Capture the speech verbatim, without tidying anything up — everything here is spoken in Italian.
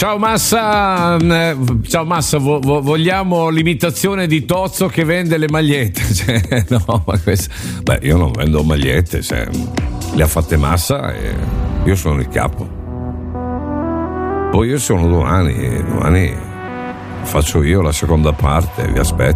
Ciao Massa, eh, ciao Massa, vo- vo- vogliamo l'imitazione di Tozzo che vende le magliette. Cioè, no, ma questo... Beh, io non vendo magliette, cioè, le ha fatte Massa e io sono il capo. Poi io sono domani, domani faccio io la seconda parte, vi aspetto.